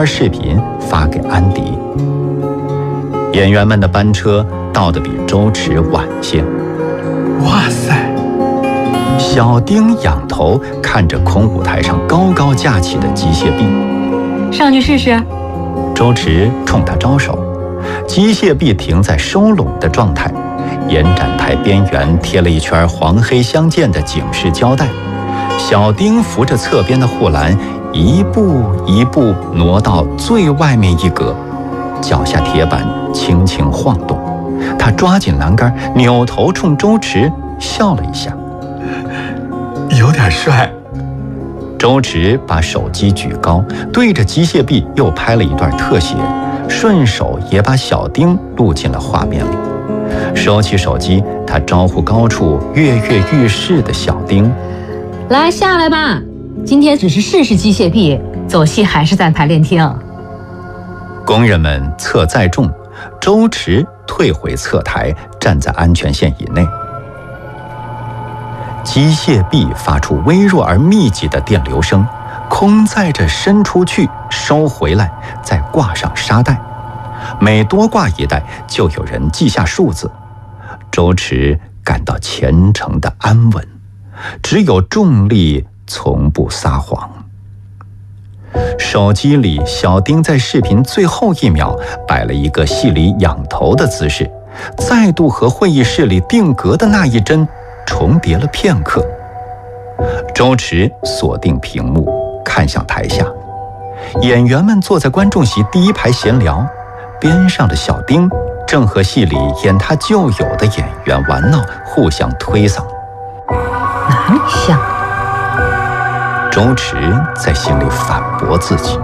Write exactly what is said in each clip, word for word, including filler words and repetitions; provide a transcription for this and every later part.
圈视频发给安迪。演员们的班车到得比周驰晚些。 哇塞！ 小丁仰头看着空舞台上高高架起的机械臂， 上去试试。 周驰冲他招手，机械臂停在收拢的状态，延展台边缘贴了一圈黄黑相间的警示胶带。小丁扶着侧边的护栏，一步一步挪到最外面一格，脚下铁板轻轻晃动，他抓紧栏杆，扭头冲周驰笑了一下。 有点帅。 周驰把手机举高，对着机械臂又拍了一段特写，顺手也把小丁录进了画面里。收起手机，他招呼高处跃跃欲试的小丁： 来，下来吧，今天只是试试机械臂，走戏还是在排练厅。 工人们侧载重，周驰退回侧台，站在安全线以内。机械臂发出微弱而密集的电流声，空载着伸出去，收回来，再挂上沙袋。每多挂一袋，就有人记下数字。周驰感到虔诚的安稳，只有重力从不撒谎。手机里，小丁在视频最后一秒摆了一个戏里仰头的姿势，再度和会议室里定格的那一帧重叠了片刻。周驰锁定屏幕，看向台下，演员们坐在观众席第一排闲聊，边上的小丁正和戏里演他旧友的演员玩闹，互相推搡。 哪里像？ 周驰在心里反驳自己。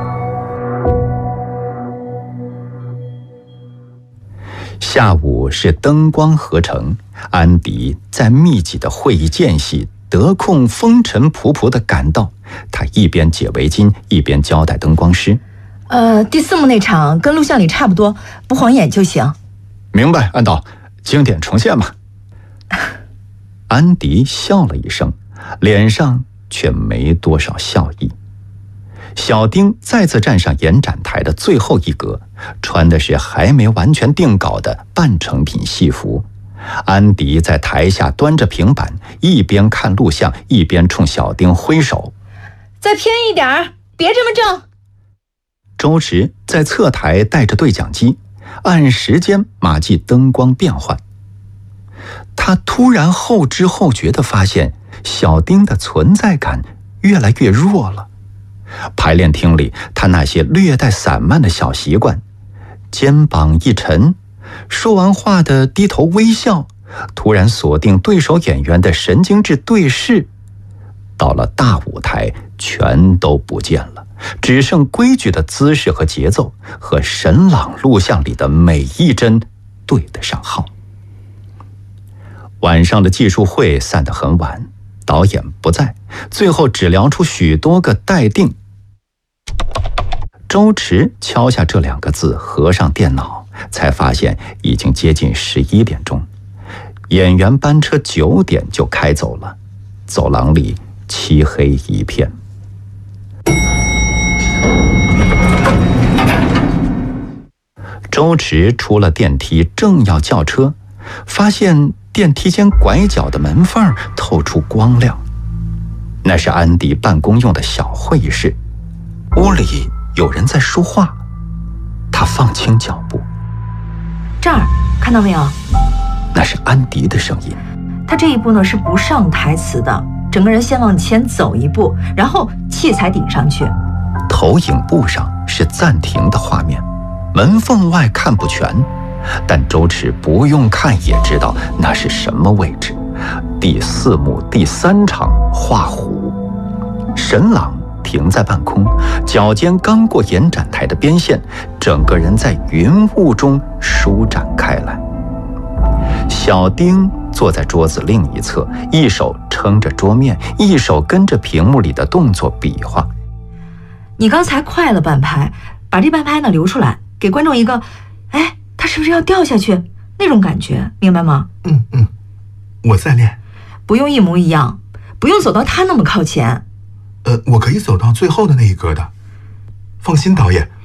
下午是灯光合成，安迪在密集的会议间隙得空风尘仆仆地赶到，他一边解围巾一边交代灯光师： 呃，第四幕那场跟录像里差不多，不晃眼就行。 明白，安导，经典重现嘛。安迪笑了一声，脸上却没多少笑意。小丁再次站上延展台的最后一格，穿的是还没完全定稿的半成品戏服。安迪在台下端着平板，一边看录像一边冲小丁挥手： 再偏一点儿，别这么正。 周驰在侧台带着对讲机，按时间码记灯光变换。他突然后知后觉地发现，小丁的存在感越来越弱了。排练厅里，他那些略带散漫的小习惯，肩膀一沉，说完话的低头微笑，突然锁定对手演员的神经质对视，到了大舞台全都不见了，只剩规矩的姿势和节奏，和沈朗录像里的每一帧对得上号。晚上的技术会散得很晚，导演不在，最后只聊出许多个待定。周驰敲下这两个字，合上电脑，才发现已经接近十一点钟。演员班车九点就开走了，走廊里漆黑一片。周驰出了电梯，正要叫车，发现电梯间拐角的门缝透出光亮，那是安迪办公用的小会议室。屋里有人在说话，他放轻脚步。 这儿看到没有？ 那是安迪的声音。 他这一步呢是不上台词的，整个人先往前走一步，然后器材顶上去。 投影布上是暂停的画面，门缝外看不全，但周驰不用看也知道那是什么位置。第四幕第三场画虎，沈朗停在半空，脚尖刚过延展台的边线，整个人在云雾中舒展开来。小丁坐在桌子另一侧，一手撑着桌面，一手跟着屏幕里的动作比划。 你刚才快了半拍，把这半拍呢留出来，给观众一个哎，他是不是要掉下去那种感觉，明白吗？ 嗯嗯，我在练。 不用一模一样，不用走到他那么靠前。 呃，我可以走到最后的那一格的，放心，导演，